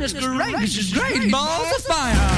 Mr. Ray. This is great. Balls of fire.